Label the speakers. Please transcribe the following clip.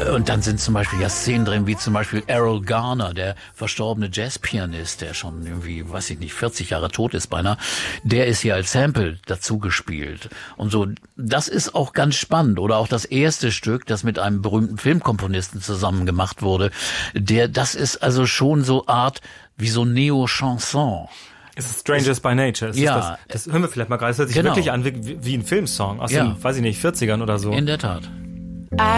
Speaker 1: Und dann sind zum Beispiel ja Szenen drin, wie zum Beispiel Errol Garner, der verstorbene Jazzpianist, der schon irgendwie, weiß ich nicht, 40 Jahre tot ist beinahe, der ist hier als Sample dazu gespielt. Und so, das ist auch ganz spannend. Oder auch das erste Stück, das mit einem berühmten Filmkomponisten zusammen gemacht wurde, das ist also schon so Art wie so Neo-Chanson.
Speaker 2: Es ist Strangers by Nature. Das hören wir vielleicht mal gerade. Es hört sich wirklich an wie ein Filmsong aus den, weiß ich nicht, 40ern oder so.
Speaker 1: In der Tat.